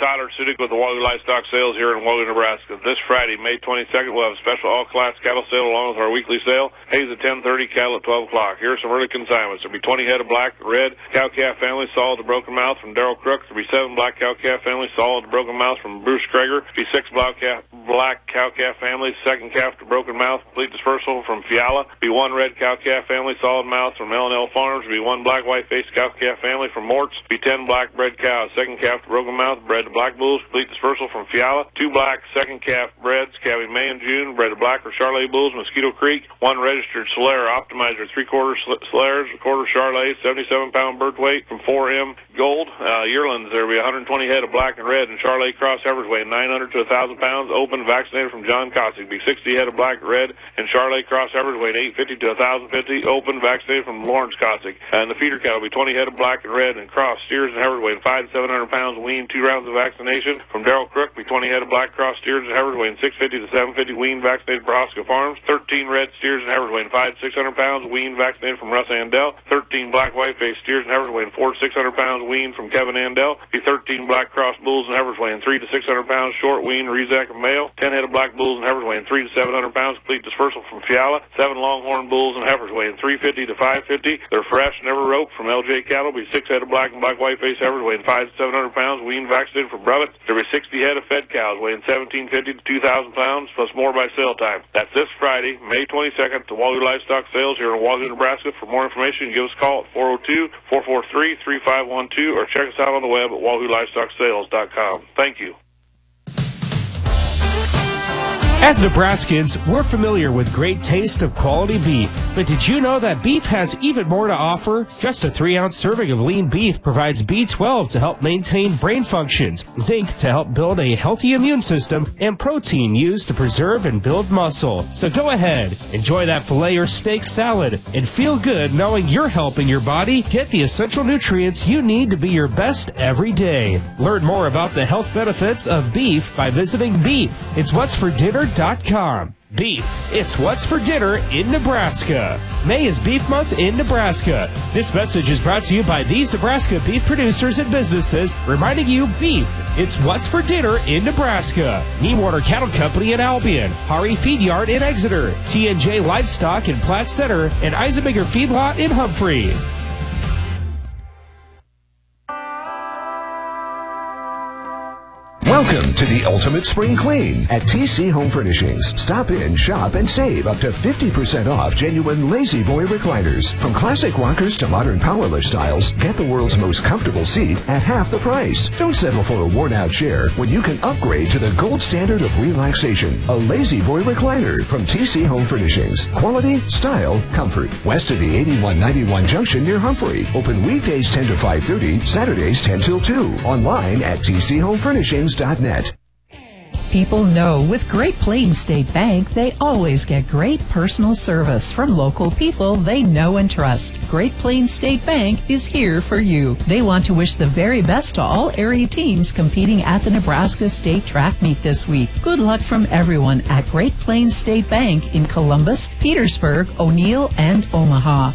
Tyler Sudik with the Wahoo Livestock Sales here in Wahoo, Nebraska. This Friday, May 22nd, we'll have a special all-class cattle sale along with our weekly sale. Hayes at 10:30, cattle at 12 o'clock. Here are some early consignments. There'll be 20 head of black, red, cow-calf family, solid to broken mouth from Darrell Crook. There'll be 7 black cow-calf family, solid to broken mouth from Bruce Krager. There'll be 6 black cow-calf families, second calf to broken mouth, complete dispersal from Fiala. There'll be 1 red cow-calf family, solid mouth from L&L Farms. There'll be 1 black white-faced cow-calf family from Mort's. There'll be 10 black bred cows, second calf to broken mouth, bred to black bulls, complete dispersal from Fiala. 2 black second calf breds, calving May and June, bred to black or Charolais bulls, Mosquito Creek. 1 registered Solera Optimizer, 3/4 Solares, a quarter Charolais, 77-pound birth weight from 4M Gold. Yearlings, there will be 120 head of black and red and Charolais cross heifers weighing 900 to 1,000 pounds, open, vaccinated from John Cossack. Be 60 head of black, red, and Charolais cross heifers weighing 850 to 1,050, open, vaccinated from Lawrence Cossack. And the feeder cattle will be 20 head of black and red and cross steers and heifers weighing 500 to 700 pounds, weaned, 2 rounds of vaccination. From Darrell Crook, be 20 head of black cross steers and heifers weighing 650 to 750, weaned, vaccinated from Oscar Farms. 13 red steers and heifers weighing 500 to 600 pounds, weaned, vaccinated from Russ Andell. 13 black white-faced steers and heifers weighing 400 to 600 pounds, weaned from Kevin Andell. Be 13 black cross bulls and heifers weighing 300 to 600 pounds, short, weaned, Rezac and male. 10 head of black bulls and heifers weighing 300 to 700 pounds, complete dispersal from Fiala. 7 longhorn bulls and heifers weighing 350 to 550. They're fresh, never roped from LJ Cattle. Be 6 head of black and black white-faced heifers weighing 500 to 700 pounds, weaned, vaccinated from Brevett. There will be 60 head of fed cows weighing 1,750 to 2,000 pounds, plus more by sale time. That's this Friday, May 22nd, at the Wahoo Livestock Sales here in Wahoo, Nebraska. For more information, give us a call at 402-443-3512 or check us out on the web at wahoo-livestocksales.com. Thank you. As Nebraskans, we're familiar with great taste of quality beef. But did you know that beef has even more to offer? Just a 3-ounce serving of lean beef provides B12 to help maintain brain functions, zinc to help build a healthy immune system, and protein used to preserve and build muscle. So go ahead, enjoy that filet or steak salad, and feel good knowing you're helping your body get the essential nutrients you need to be your best every day. Learn more about the health benefits of beef by visiting Beef. It's What's for Dinner.com. Beef, it's what's for dinner in Nebraska. May is Beef Month in Nebraska. This message is brought to you by these Nebraska beef producers and businesses, reminding you beef, it's what's for dinner in Nebraska. Newater Cattle Company in Albion, Hari Feed Yard in Exeter, T&J Livestock in Platte Center, and Eisenberger Feedlot in Humphrey. Welcome to the ultimate spring clean at TC Home Furnishings. Stop in, shop, and save up to 50% off genuine Lazy Boy recliners. From classic rockers to modern powerless styles, get the world's most comfortable seat at half the price. Don't settle for a worn-out chair when you can upgrade to the gold standard of relaxation, a Lazy Boy recliner from TC Home Furnishings. Quality, style, comfort. West of the 8191 junction near Humphrey. Open weekdays 10 to 5:30, Saturdays 10 till 2. Online at tchomefurnishings.net. People know with Great Plains State Bank, they always get great personal service from local people they know and trust. Great Plains State Bank is here for you. They want to wish the very best to all area teams competing at the Nebraska State Track Meet this week. Good luck from everyone at Great Plains State Bank in Columbus, Petersburg, O'Neill, and Omaha.